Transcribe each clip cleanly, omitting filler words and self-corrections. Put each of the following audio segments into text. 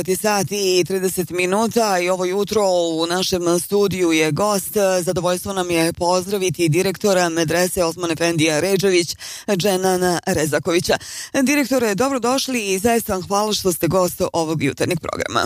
Sat i 30 minuta i ovo jutro u našem studiju je gost. Zadovoljstvo nam je pozdraviti direktora medrese Osman Efendija Redžević, Dženana Rezakovića. Direktore, dobrodošli i zaista vam hvala što ste gost ovog jutarnjeg programa.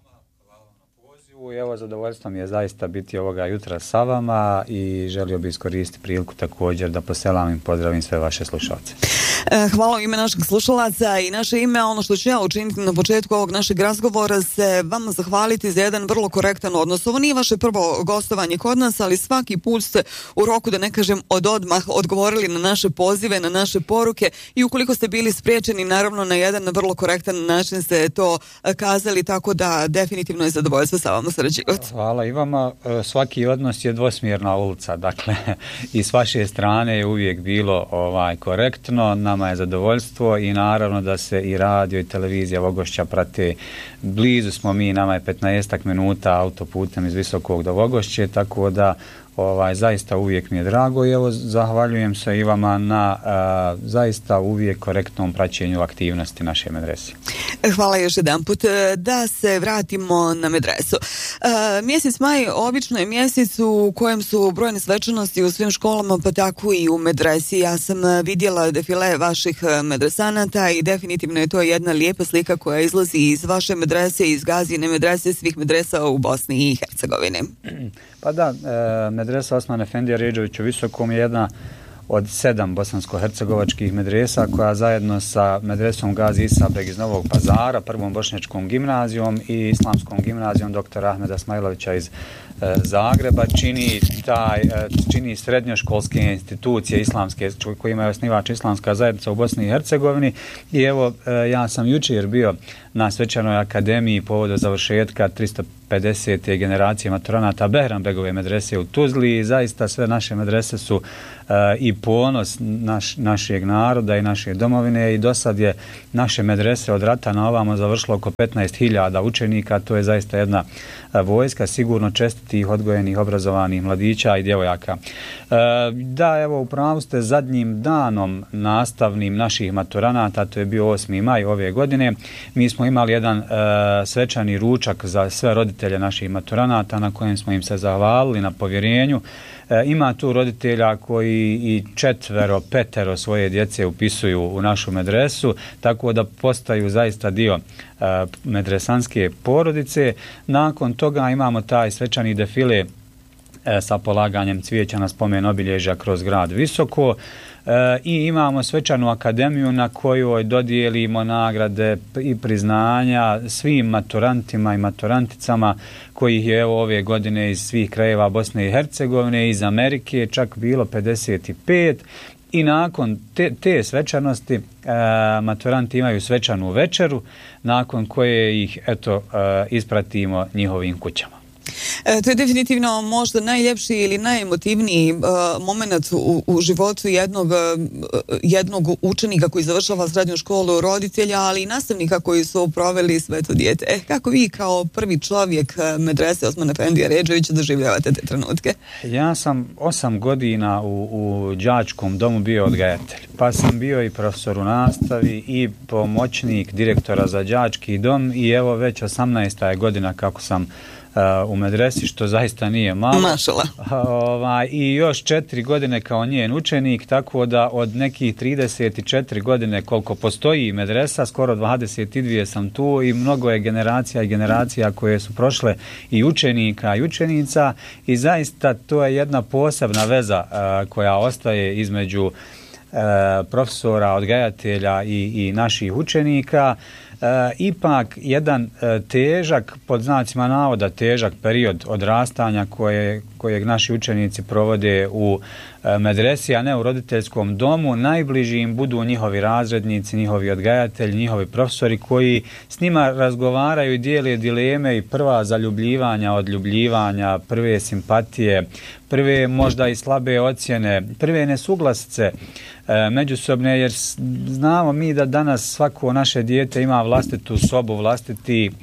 Evo, zadovoljstvo mi je zaista biti ovoga jutra sa vama i želio bih iskoristiti priliku također da poselam i pozdravim sve vaše slušalce. Hvala u ime naših slušalaca i naše ime, ono što ću ja učiniti na početku ovog našeg razgovora, se vama zahvaliti za jedan vrlo korektan odnos. Ovo nije vaše prvo gostovanje kod nas, ali svaki put ste u roku, da ne kažem odmah, odgovorili na naše pozive, na naše poruke i ukoliko ste bili spriječeni, naravno na jedan vrlo korektan način ste to kazali, tako da definitivno je zadovoljstvo sa vama sarađivati. Hvala i vama. Svaki odnos je dvosmjerna ulica, dakle i s vaše strane je uvijek bilo korektno, nama je zadovoljstvo i naravno da se i radio i televizija Vogošća prate. Blizu smo mi, nama je 15 minuta autoputem iz Visokog do Vogošće, tako da zaista uvijek mi je drago i evo zahvaljujem se i vama na zaista uvijek korektnom praćenju aktivnosti naše medrese. Hvala još jedan put. Da se vratimo na medresu. Mjesec maj obično je mjesec u kojem su brojne svečanosti u svim školama, pa tako i u medresi. Ja sam vidjela defile vaših medresanata i definitivno je to jedna lijepa slika koja izlazi iz vaše medrese, iz Gazijine medrese, svih medresa u Bosni i Hercegovini. Pa da, medresa Osman Efendija Redžević u Visokom je jedna od 7 bosansko-hercegovačkih medresa koja zajedno sa medresom Gazi Isabek iz Novog Pazara, prvom bošnjačkom gimnazijom i islamskom gimnazijom dr. Ahmeda Smajlovića iz Zagreba čini srednjoškolske institucije islamske kojima je osnivač Islamska zajednica u Bosni i Hercegovini. I evo, ja sam jučer bio na svečanoj akademiji povodom završetka 350. generacije maturanata Behranbegove medrese u Tuzli i zaista sve naše medrese su i ponos našeg naroda i naše domovine i do sad je naše medrese od rata na ovamo završilo oko 15.000 učenika. To je zaista jedna vojska sigurno čestitih, odgojenih, obrazovanih mladića i djevojaka. Da, evo, upravo ste zadnjim danom nastavnim naših maturanata, to je bio 8. maj ove godine, mi smo imali jedan svečani ručak za sve roditelje naših maturanata na kojem smo im se zahvalili na povjerenju. Ima tu roditelja koji i 4, 5 svoje djece upisuju u našu medresu, tako da postaju zaista dio medresanske porodice. Nakon toga imamo taj svečani defile sa polaganjem cvijeća na spomen obilježja kroz grad Visoko i imamo svečanu akademiju na kojoj dodijelimo nagrade i priznanja svim maturantima i maturanticama kojih je evo ove godine iz svih krajeva Bosne i Hercegovine, iz Amerike čak bilo 55. I nakon te svečanosti maturanti imaju svečanu večeru nakon koje ih ispratimo njihovim kućama. To je definitivno možda najljepši ili najemotivniji moment u životu jednog učenika koji završava srednju školu, roditelja, ali i nastavnika koji su proveli sve to dijete. Kako vi kao prvi čovjek medrese Osman Efendija Redževića doživljavate te trenutke? Ja sam 8 godina u đačkom domu bio odgajatelj, pa sam bio i profesor u nastavi i pomoćnik direktora za đački dom i evo već 18. je godina kako sam u medresi, što zaista nije malo. Mašala. I još 4 godine kao njen učenik, tako da od nekih 34 godine koliko postoji medresa, skoro 22 sam tu i mnogo je generacija i generacija koje su prošle i učenika i učenica i zaista to je jedna posebna veza koja ostaje između profesora, odgajatelja i naših učenika. Ipak jedan težak, pod znacima navoda težak period odrastanja kojeg naši učenici provode u medresi, a ne u roditeljskom domu. Najbliži im budu njihovi razrednici, njihovi odgajatelji, njihovi profesori koji s njima razgovaraju i dijele dileme i prva zaljubljivanja, odljubljivanja, prve simpatije, prve možda i slabe ocjene, prve nesuglasice međusobne, jer znamo mi da danas svako naše dijete ima vlastitu sobu, vlastiti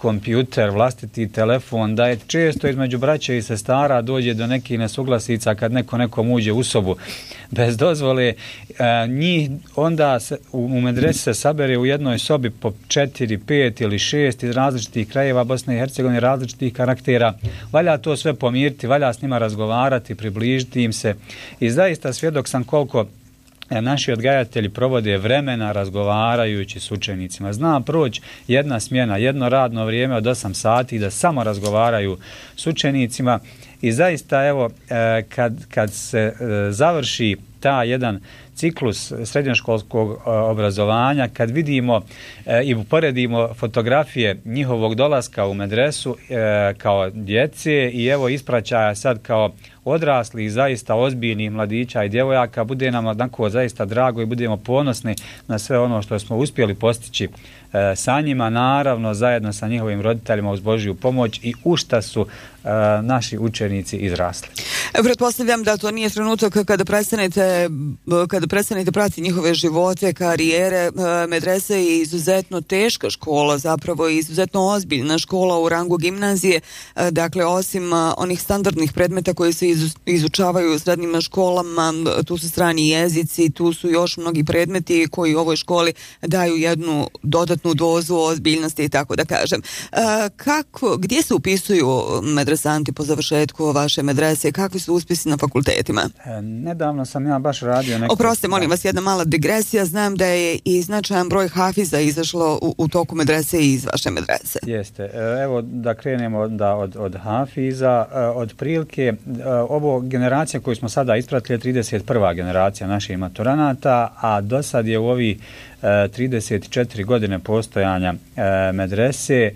kompjuter, vlastiti telefon, da je često između braće i sestara dođe do nekih nesuglasica kad nekom uđe u sobu bez dozvole. Njih onda u medresi se sabere u jednoj sobi po 4, 5 ili 6 iz različitih krajeva Bosne i Hercegovine, različitih karaktera. Valja to sve pomiriti, valja s njima razgovarati, približiti im se. I zaista svjedok sam koliko naši odgajatelji provode vremena razgovarajući s učenicima. Zna proći jedna smjena, jedno radno vrijeme od 8 sati da samo razgovaraju s učenicima i zaista evo kad se završi taj jedan ciklus srednjoškolskog obrazovanja, kad vidimo i uporedimo fotografije njihovog dolaska u medresu kao djece i evo ispraćaja sad kao odraslih, zaista ozbiljnih mladića i djevojaka, bude nam onako zaista drago i budemo ponosni na sve ono što smo uspjeli postići sa njima, naravno zajedno sa njihovim roditeljima uz Božju pomoć i u šta su naši učenici izrasli. Pretpostavljam da to nije trenutak kada prestanete pratiti njihove živote, karijere. Medresa je izuzetno teška škola, zapravo izuzetno ozbiljna škola u rangu gimnazije. Dakle, osim onih standardnih predmeta koji se izučavaju u srednjim školama, tu su strani jezici, tu su još mnogi predmeti koji u ovoj školi daju jednu dodatnu dozu ozbiljnosti, tako da kažem. Gdje se upisuju medresanti po završetku vaše medrese? Kakvi su uspjesi na fakultetima? Nedavno sam ja baš radio neko... Oprostite, molim vas, jedna mala digresija. Znam da je i značajan broj hafiza izašlo u toku medrese i iz vaše medrese. Jeste. Evo da krenemo od hafiza. Od prilike, ovo generacija koju smo sada ispratili je 31. generacija naših maturanata, a do sad je u ovi 34 godine postojanja medrese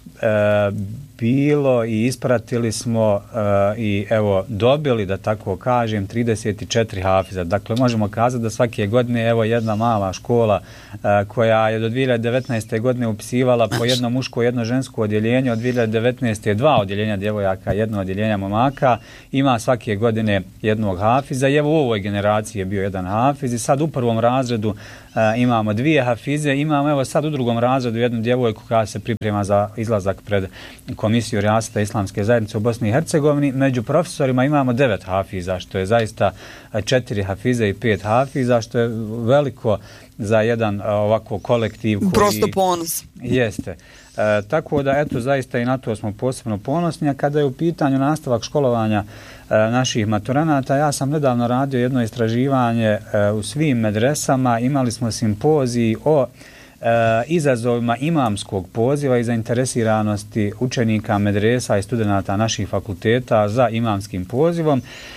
bilo i ispratili smo i evo dobili, da tako kažem, 34 hafiza. Dakle, možemo kazati da svake godine evo jedna mala škola koja je do 2019. godine upisivala po jedno muško, jedno žensko odjeljenje, od 2019. je 2 odjeljenja djevojaka, jedno odjeljenja momaka, ima svake godine jednog hafiza i evo u ovoj generaciji je bio jedan hafiz i sad u prvom razredu imamo 2 hafize, imamo evo sad u drugom razredu jednu djevojku koja se priprema za izlazak pred Komisiju Rijaseta Islamske zajednice u Bosni i Hercegovini. Među profesorima imamo 9 hafiza, što je zaista 4 hafize i 5 hafiza, što je veliko za jedan ovako kolektiv koji... Prosto ponos. Jeste. Tako da, eto, zaista i na to smo posebno ponosni. A kada je u pitanju nastavak školovanja naših maturanata, ja sam nedavno radio jedno istraživanje u svim medresama. Imali smo simpozij o izazovima imamskog poziva i zainteresiranosti učenika medresa i studenata naših fakulteta za imamskim pozivom.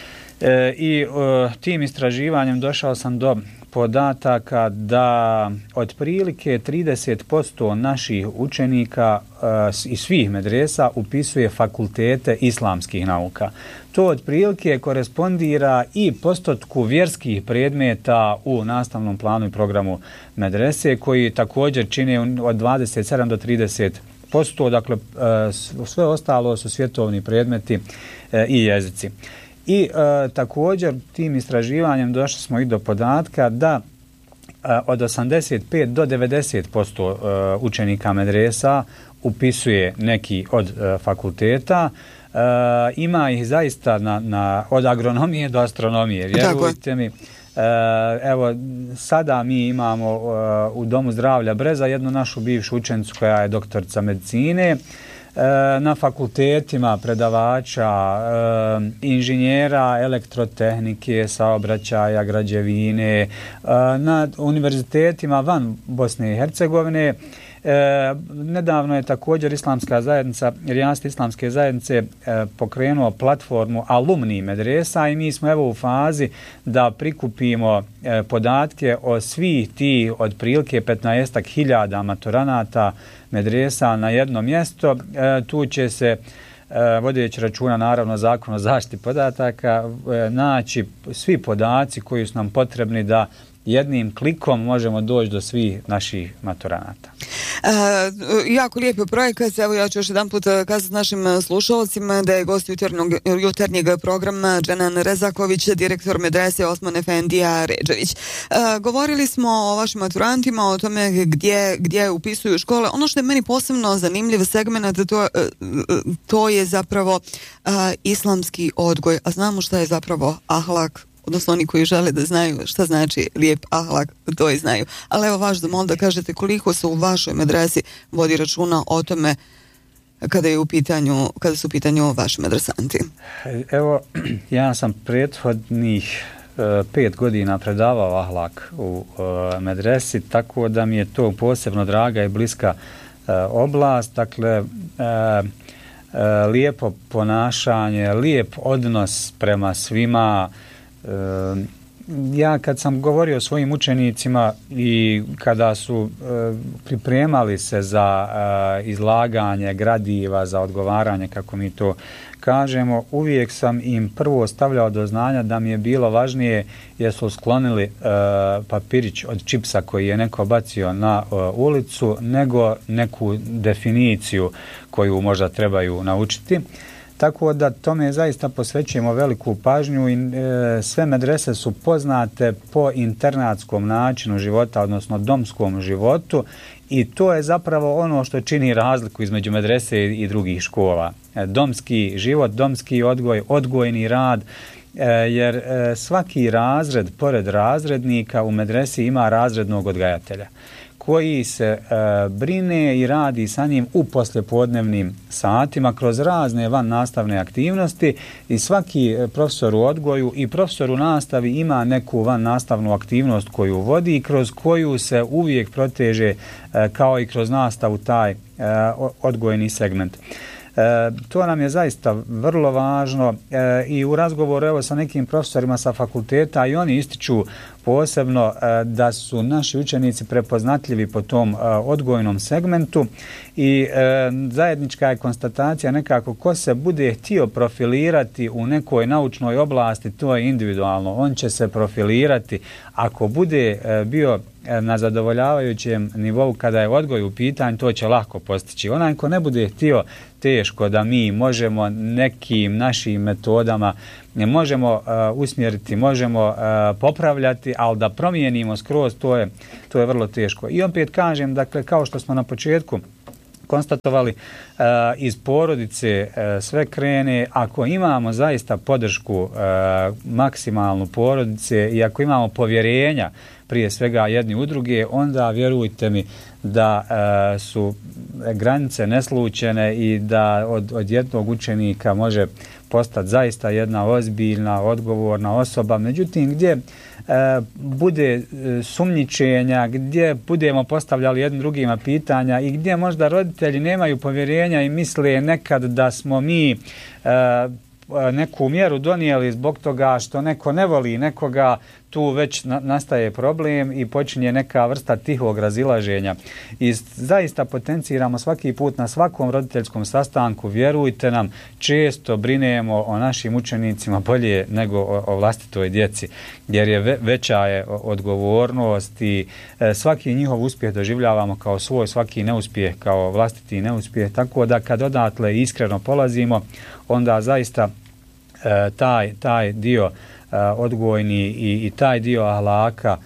I tim istraživanjem došao sam do podataka da otprilike 30% naših učenika iz svih medresa upisuje fakultete islamskih nauka. To otprilike korespondira i postotku vjerskih predmeta u nastavnom planu i programu medrese, koji također čine od 27 do 30%, dakle sve ostalo su svjetovni predmeti i jezici. I također tim istraživanjem došli smo i do podatka da od 85 do 90% učenika medresa upisuje neki od fakulteta. Ima ih zaista od agronomije do astronomije. Vjerujte mi, evo sada mi imamo u Domu zdravlja Breza jednu našu bivšu učenicu koja je doktorica medicine, na fakultetima predavača, inženjera elektrotehnike, saobraćaja, građevine, na univerzitetima van Bosne i Hercegovine. Nedavno je također Islamska zajednica, Rijaseta Islamske zajednice pokrenuo platformu Alumni medresa i mi smo evo u fazi da prikupimo podatke o svih ti otprilike 15.000 maturanata medresa na jedno mjesto. Tu će se, vodeći računa naravno Zakon o zaštiti podataka, naći svi podaci koji su nam potrebni da jednim klikom možemo doći do svih naših maturanata. Jako lijep projekat. Evo ja ću još jedan put kazati našim slušalcima da je gost jutarnjeg programa Dženan Rezaković, direktor medrese Osman Efendija Redžević. Govorili smo o vašim maturantima, o tome gdje upisuju škole. Ono što je meni posebno zanimljiv segment, to je zapravo islamski odgoj, a znamo šta je zapravo ahlak, odnosno oni koji žele da znaju šta znači lijep ahlak, to i znaju. Ali evo vaš zamol da kažete koliko se u vašoj medresi vodi računa o tome kada su u pitanju vaši medresanti. Evo, ja sam prethodnih 5 godina predavao ahlak u medresi, tako da mi je to posebno draga i bliska oblast. Dakle, lijepo ponašanje, lijep odnos prema svima. Ja kad sam govorio svojim učenicima i kada su pripremali se za izlaganje gradiva, za odgovaranje, kako mi to kažemo, uvijek sam im prvo stavljao do znanja da mi je bilo važnije jesu sklonili papirić od čipsa koji je neko bacio na ulicu, nego neku definiciju koju možda trebaju naučiti. Tako da tome zaista posvećujemo veliku pažnju i sve medrese su poznate po internatskom načinu života, odnosno domskom životu, i to je zapravo ono što čini razliku između medrese i drugih škola. Domski život, domski odgoj, odgojni rad, jer svaki razred, pored razrednika, u medresi ima razrednog odgajatelja koji se brine i radi sa njim u poslijepodnevnim satima kroz razne van nastavne aktivnosti, i svaki profesor u odgoju i profesor u nastavi ima neku van nastavnu aktivnost koju vodi i kroz koju se uvijek proteže kao i kroz nastavu taj odgojni segment. To nam je zaista vrlo važno i u razgovoru evo sa nekim profesorima sa fakulteta i oni ističu posebno da su naši učenici prepoznatljivi po tom odgojnom segmentu i zajednička je konstatacija nekako ko se bude htio profilirati u nekoj naučnoj oblasti, to je individualno, on će se profilirati. Ako bude bio na zadovoljavajućem nivou kada je odgoj u pitanju, to će lako postići. Onaj ko ne bude htio, teško da mi možemo nekim našim metodama ne možemo usmjeriti, možemo popravljati, ali da promijenimo skroz, to je vrlo teško. I opet kažem, dakle, kao što smo na početku konstatovali, iz porodice sve krene. Ako imamo zaista podršku maksimalnu porodice i ako imamo povjerenja prije svega jedni u druge, onda vjerujte mi da su granice neslučene i da od jednog učenika može postati zaista jedna ozbiljna, odgovorna osoba. Međutim, gdje bude sumnjičenja, gdje budemo postavljali jednim drugima pitanja i gdje možda roditelji nemaju povjerenja i misle nekad da smo mi neku mjeru donijeli zbog toga što neko ne voli nekoga, tu već nastaje problem i počinje neka vrsta tihog razilaženja. I zaista potenciramo svaki put na svakom roditeljskom sastanku, vjerujte nam, često brinemo o našim učenicima bolje nego o vlastitoj djeci, jer je veća je odgovornost i svaki njihov uspjeh doživljavamo kao svoj, svaki neuspjeh kao vlastiti neuspjeh, tako da kad odatle iskreno polazimo, onda zaista taj dio odgojni i taj dio ahlaka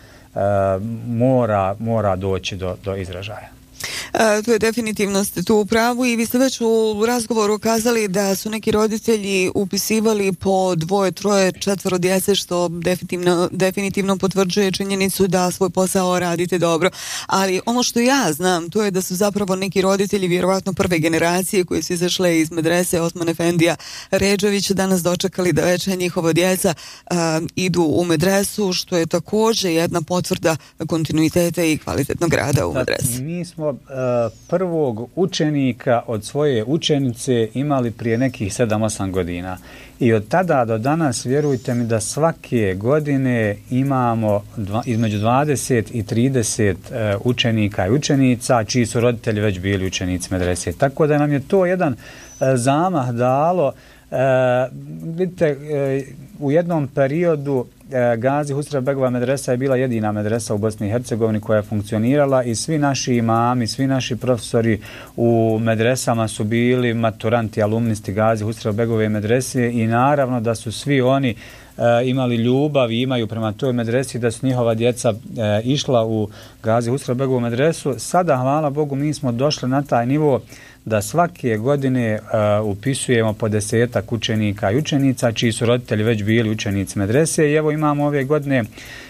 mora doći do izražaja. To je definitivno, ste tu u pravu i vi ste već u razgovoru kazali da su neki roditelji upisivali po 2, 3, 4 djece, što definitivno potvrđuje činjenicu da svoj posao radite dobro. Ali ono što ja znam, to je da su zapravo neki roditelji, vjerovatno prve generacije koji su izašle iz medrese Osman Efendija Redžević, danas dočekali da već njihova djeca idu u medresu, što je također jedna potvrda kontinuiteta i kvalitetnog rada u medresi. Mi smo prvog učenika od svoje učenice imali prije nekih 7-8 godina. I od tada do danas, vjerujte mi da svake godine imamo između 20 i 30 učenika i učenica čiji su roditelji već bili učenici medrese. Tako da nam je to jedan zamah dalo. Vidite, u jednom periodu Gazi Husrevbegova medresa je bila jedina medresa u Bosni i Hercegovini koja je funkcionirala i svi naši imami, svi naši profesori u medresama su bili maturanti, alumnisti Gazi Husrevbegove medrese i naravno da su svi oni imali ljubav i imaju prema toj medresi, da su njihova djeca išla u Gazi Husrevbegovu medresu. Sada, hvala Bogu, mi smo došli na taj nivo da svake godine upisujemo po 10 učenika i učenica čiji su roditelji već bili učenici medrese i evo imamo ove godine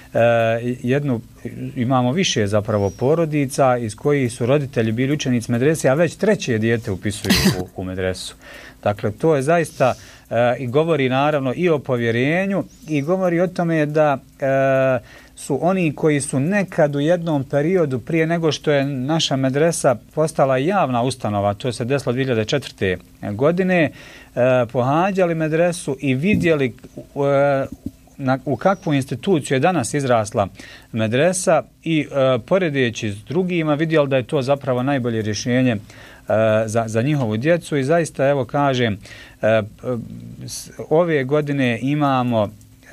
imamo više zapravo porodica iz kojih su roditelji bili učenici medrese, a već treće dijete upisuju u medresu. Dakle, to je zaista i govori naravno i o povjerenju i govori o tome da su oni koji su nekad u jednom periodu prije nego što je naša medresa postala javna ustanova, to se desilo 2004. godine, pohađali medresu i vidjeli u kakvu instituciju je danas izrasla medresa i poredeći s drugima vidjeli da je to zapravo najbolje rješenje za njihovu djecu i zaista evo kažem ove godine imamo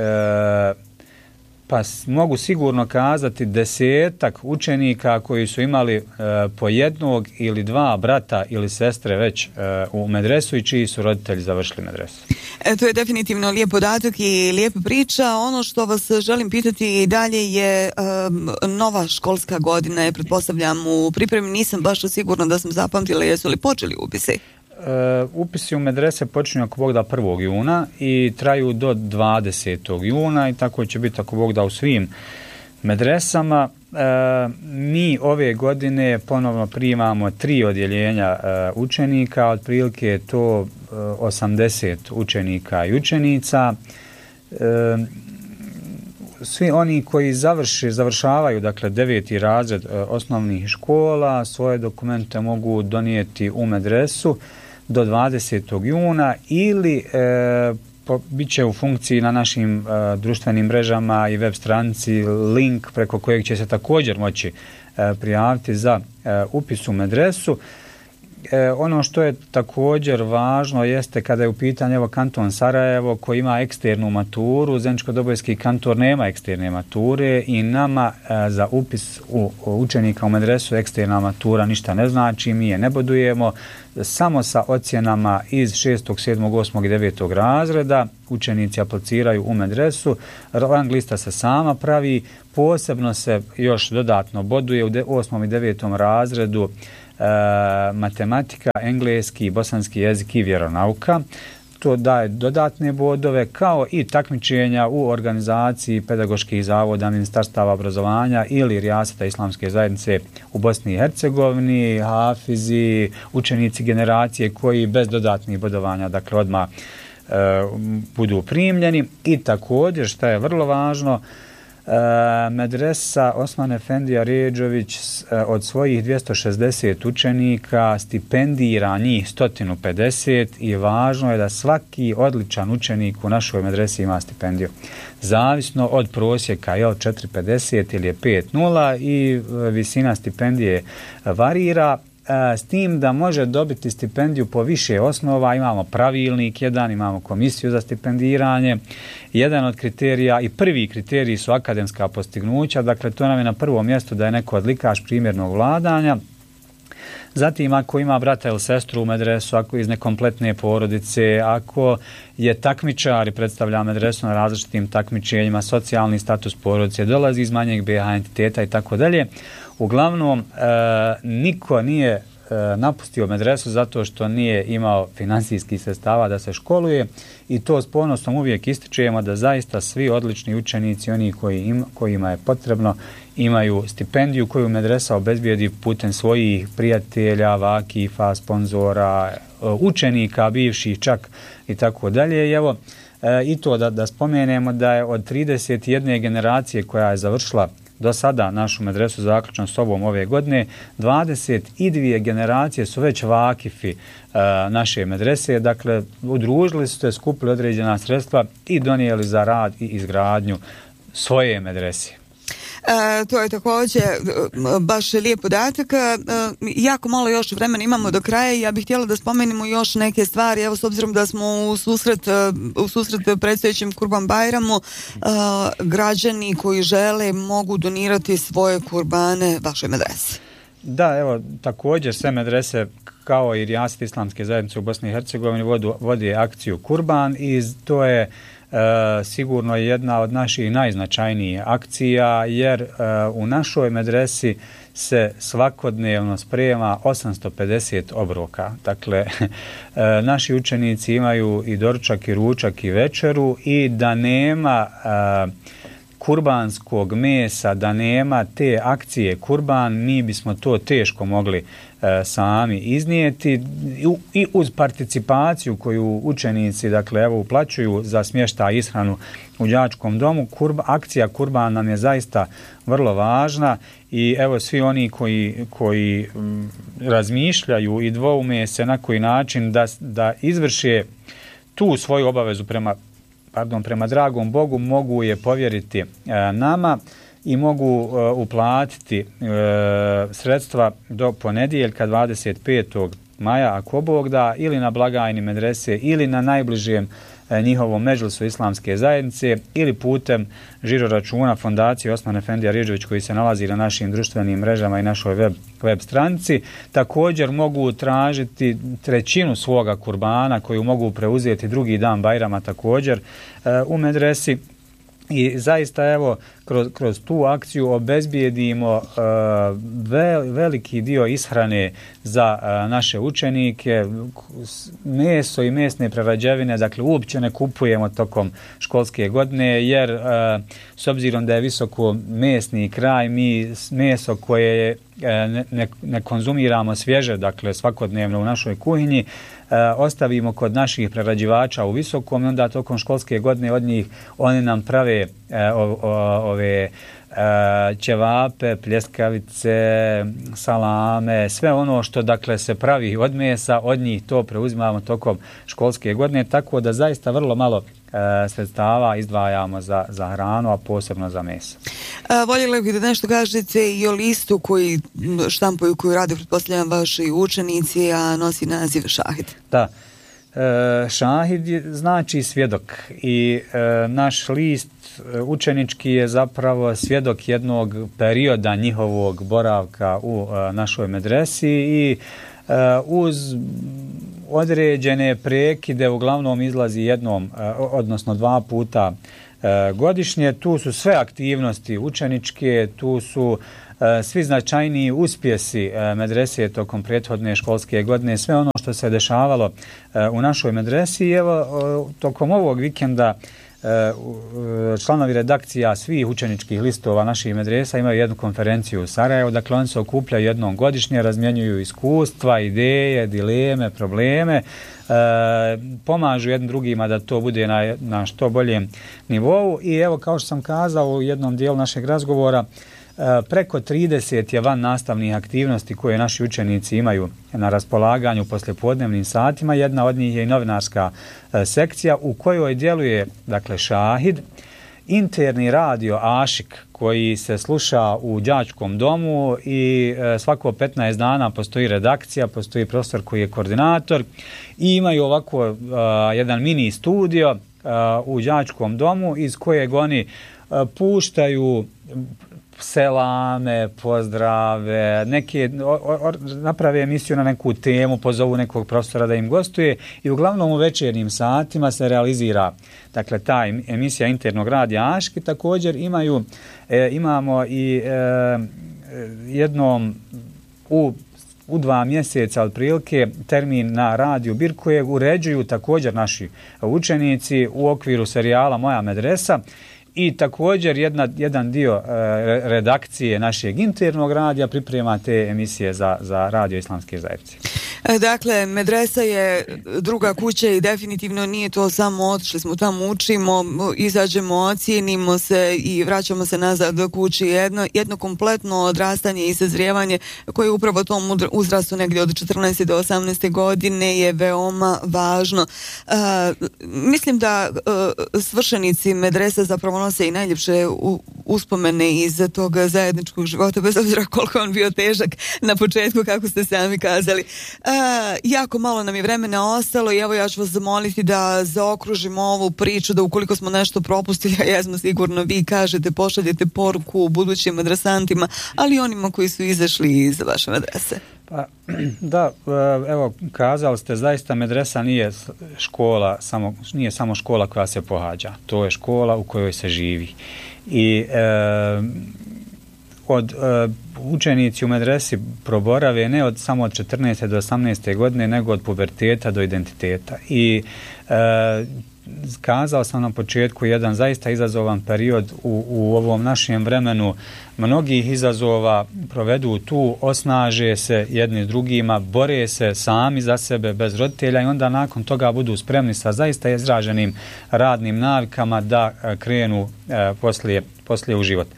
pa mogu sigurno kazati 10 učenika koji su imali po jednog ili dva brata ili sestre već u medresu i čiji su roditelji završili medresu. To je definitivno lijep podatak i lijepa priča. Ono što vas želim pitati i dalje je nova školska godina je, pretpostavljam, u pripremi. Nisam baš sigurna da sam zapamtila jesu li počeli upisi. Upisi u medrese počinju ako Bog da 1. juna i traju do 20. juna i tako će biti ako Bog da u svim medresama. Mi ove godine ponovno primamo 3 odjeljenja učenika, otprilike je to 80 učenika i učenica. Svi oni koji završavaju, dakle 9. razred osnovnih škola, svoje dokumente mogu donijeti u medresu do 20. juna ili bit će u funkciji na našim društvenim mrežama i web stranici link preko kojeg će se također moći prijaviti za upis u medresu. Ono što je također važno jeste kada je u pitanju evo kanton Sarajevo koji ima eksternu maturu, Zeničko-Dobojski kanton nema eksterne mature i nama za upis učenika u medresu eksterna matura ništa ne znači, mi je ne bodujemo, samo sa ocjenama iz 6., 7., 8. i 9. razreda učenici apliciraju u medresu, rang lista se sama pravi, posebno se još dodatno boduje u 8. i 9. razredu matematika, engleski, bosanski jezik i vjeronauka. To daje dodatne bodove kao i takmičenja u organizaciji pedagoških zavoda Ministarstava obrazovanja ili Rijaseta Islamske zajednice u Bosni i Hercegovini, hafizi, učenici generacije koji bez dodatnih bodovanja dakle odmah budu primljeni i također što je vrlo važno medresa Osman Efendija Redžović od svojih 260 učenika stipendira njih 150 i važno je da svaki odličan učenik u našoj medresi ima stipendiju. Zavisno od prosjeka je od 4,50 ili je 5,0 i visina stipendije varira. S tim da može dobiti stipendiju po više osnova, imamo pravilnik jedan, imamo komisiju za stipendiranje, jedan od kriterija i prvi kriteriji su akademska postignuća, dakle to nam je na prvom mjestu da je neko odlikaš primjernog vladanja. Zatim ako ima brata ili sestru u medresu, ako iz nekompletne porodice, ako je takmičar i predstavlja medresu na različitim takmičenjima, socijalni status porodice, dolazi iz manjeg BH entiteta i tako dalje. Uglavnom, niko nije napustio medresu zato što nije imao financijskih sredstava da se školuje i to s ponosom uvijek ističujemo da zaista svi odlični učenici, oni kojima je potrebno, imaju stipendiju koju medresa obezbijedi putem svojih prijatelja, vakifa, sponzora, učenika, bivših čak i tako dalje. I evo, i to da spomenemo da je od 31 generacije koja je završila do sada našu medresu zaključno s ovom ove godine, 22 generacije su već vakifi naše medrese, dakle udružili su se, skupili određena sredstva i donijeli za rad i izgradnju svoje medrese. To je također baš lijep podatak. Jako malo još vremena imamo do kraja i ja bih htjela da spomenemo još neke stvari. Evo, s obzirom da smo u susret predstojećem Kurban Bajramu, građani koji žele mogu donirati svoje kurbane vašoj medresi. Da, evo, također sve medrese kao i Rijaset islamske zajednice u Bosni i Hercegovini vodi akciju Kurban i to je sigurno jedna od naših najznačajnijih akcija, jer u našoj medresi se svakodnevno sprema 850 obroka. Dakle, naši učenici imaju i doručak i ručak i večeru i da nema kurbanskog mesa, da nema te akcije kurban, mi bismo to teško mogli sami iznijeti i uz participaciju koju učenici, dakle, evo, uplaćuju za smještaj i ishranu u đačkom domu. Akcija kurban nam je zaista vrlo važna i evo, svi oni koji razmišljaju i dvoume se na koji način da izvrše tu svoju obavezu prema dragom Bogu, mogu je povjeriti nama i mogu uplatiti sredstva do ponedjeljka 25. maja, ako Bog da, ili na blagajni medrese ili na najbližem njihovom medžlisu islamske zajednice ili putem žiro računa Fondacije Osman Efendija Ridžović koji se nalazi na našim društvenim mrežama i našoj web stranici. Također mogu tražiti trećinu svoga kurbana koju mogu preuzeti drugi dan Bajrama također u medresi. I zaista, evo, kroz tu akciju obezbijedimo veliki dio ishrane za naše učenike, meso i mesne prerađevine, dakle, uopće ne kupujemo tokom školske godine, jer s obzirom da je visoko mesni kraj, mi meso koje ne konzumiramo svježe, dakle, svakodnevno u našoj kuhinji, ostavimo kod naših prerađivača u Visokom i onda tokom školske godine od njih oni nam prave ove ćevape, pljeskavice, salame, sve ono što, dakle, se pravi od mesa, od njih to preuzimamo tokom školske godine, tako da zaista vrlo malo sredstava izdvajamo za hranu, a posebno za meso. Voljela bih da nešto kažete i o listu koji štampuju, koju rade, pretpostavljam, vaši učenici, a nosi naziv Šahid. Da. Šahid znači svjedok i naš list učenički je zapravo svjedok jednog perioda njihovog boravka u našoj medresi i uz određene prekide uglavnom izlazi jednom, odnosno 2 puta godišnje. Tu su sve aktivnosti učeničke, tu su svi značajniji uspjesi medrese tokom prethodne školske godine, sve ono što se dešavalo u našoj medresi. I evo, tokom ovog vikenda članovi redakcija svih učeničkih listova naših medresa imaju jednu konferenciju u Sarajevu, dakle oni se okupljaju jednom godišnje, razmjenjuju iskustva, ideje, dileme, probleme, pomažu jednim drugima da to bude na što boljem nivou. I evo, kao što sam kazao u jednom dijelu našeg razgovora, preko 30 je van nastavnih aktivnosti koje naši učenici imaju na raspolaganju poslijepodnevnim satima. Jedna od njih je i novinarska sekcija u kojoj djeluje, dakle, Šahid, interni radio Ašik koji se sluša u đačkom domu i svako 15 dana postoji redakcija, postoji profesor koji je koordinator i imaju ovako jedan mini studio u đačkom domu iz kojeg oni puštaju selame, pozdrave, naprave emisiju na neku temu, pozovu nekog profesora da im gostuje i uglavnom u večernjim satima se realizira, dakle, ta emisija internog radija Aški. Također imamo i jednom u 2 mjeseca otprilike termin na radiju Bir kojeg uređuju također naši učenici u okviru serijala Moja medresa. I također jedan dio redakcije našeg internog radija priprema te emisije za radio islamske zajednice. Dakle, medresa je druga kuća i definitivno nije to samo otišli smo tamo, učimo, izađemo, ocijenimo se i vraćamo se nazad do kući. Jedno kompletno odrastanje i sazrijevanje koje upravo tom uzrastu negdje od 14. do 18. godine je veoma važno. Mislim da svršenici medresa zapravo nose i najljepše uspomene iz tog zajedničkog života, bez obzira koliko on bio težak na početku, kako ste sami kazali. Jako malo nam je vremena ostalo i evo ja ću vas zamoliti da zaokružimo ovu priču, da ukoliko smo nešto propustili, a jesmo sigurno, vi kažete, pošaljete poruku budućim madrasantima, ali i onima koji su izašli iz vaše medrese. Pa, da, evo, kazali ste, zaista medresa nije samo škola koja se pohađa, to je škola u kojoj se živi. I učenici u medresi proborave ne samo od 14. do 18. godine, nego od puberteta do identiteta. I kazao sam na početku, jedan zaista izazovan period u ovom našem vremenu. Mnogih izazova provedu tu, osnaže se jedni s drugima, bore se sami za sebe bez roditelja i onda nakon toga budu spremni sa zaista izraženim radnim navikama da krenu poslije u život.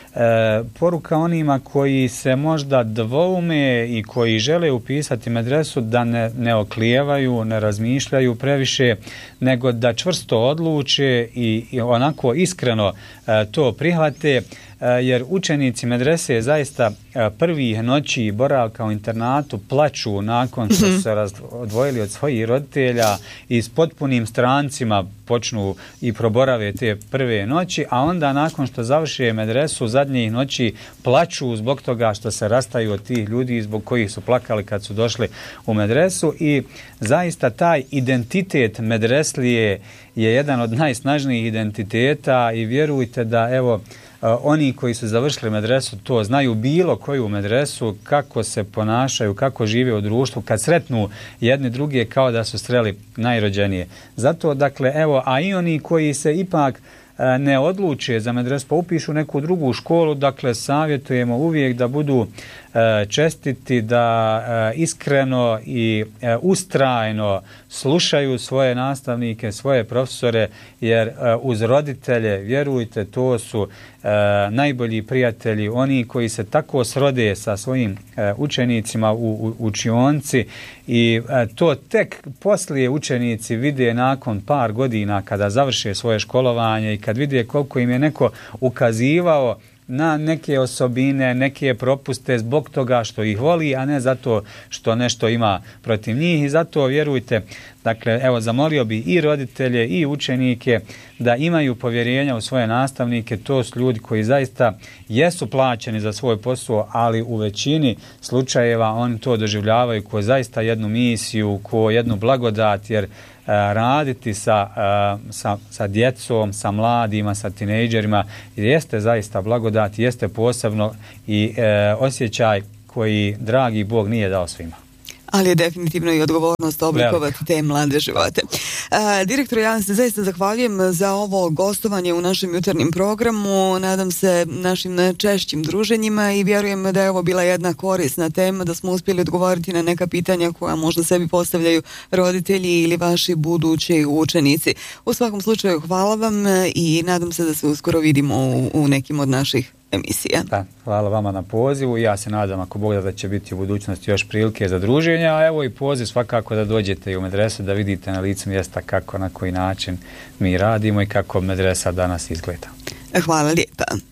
Poruka onima koji se možda dvoume i koji žele upisati medresu da ne oklijevaju, ne razmišljaju previše, nego da čvrsto odluče i onako iskreno to prihvate, jer učenici medrese zaista prvih noći boravka u internatu plaču nakon što su se odvojili od svojih roditelja i s potpunim strancima počnu i proborave te prve noći, a onda nakon što završe medresu zadnjih noći plaču zbog toga što se rastaju od tih ljudi zbog kojih su plakali kad su došli u medresu. I zaista taj identitet medreslije je jedan od najsnažnijih identiteta i vjerujte da evo oni koji su završili medresu to znaju, bilo koju medresu, kako se ponašaju, kako žive u društvu, kad sretnu jedni druge kao da su sreli najrođenije. Zato, dakle, evo, a i oni koji se ipak ne odluče za medresu pa upišu neku drugu školu, dakle, savjetujemo uvijek da budu čestiti, da iskreno i ustrajno slušaju svoje nastavnike, svoje profesore, jer uz roditelje, vjerujte, to su najbolji prijatelji, oni koji se tako srode sa svojim učenicima u učionci i to tek poslije učenici vide nakon par godina kada završe svoje školovanje i kad vide koliko im je neko ukazivao na neke osobine, neke propuste zbog toga što ih voli, a ne zato što nešto ima protiv njih. I zato vjerujte, dakle, evo, zamolio bi i roditelje i učenike da imaju povjerenja u svoje nastavnike. To su ljudi koji zaista jesu plaćeni za svoj posao, ali u većini slučajeva oni to doživljavaju kao zaista jednu misiju, kao jednu blagodat, jer raditi sa djecom, sa mladima, sa tinejdžerima jeste zaista blagodat, jeste posebno i osjećaj koji dragi Bog nije dao svima. Ali je definitivno i odgovornost oblikovati te mlade živote. Direktor, ja vam se zaista zahvaljujem za ovo gostovanje u našem jutarnjem programu. Nadam se našim češćim druženjima i vjerujem da je ovo bila jedna korisna tema, da smo uspjeli odgovoriti na neka pitanja koja možda sebi postavljaju roditelji ili vaši budući učenici. U svakom slučaju hvala vam i nadam se da se uskoro vidimo u nekim od naših emisija. Da, hvala vama na pozivu. Ja se nadam, ako Bog da će biti u budućnosti još prilike za druženje, a evo i poziv svakako da dođete i u medresu da vidite na licu mjesta kako, na koji način mi radimo i kako medresa danas izgleda. Hvala lijepa.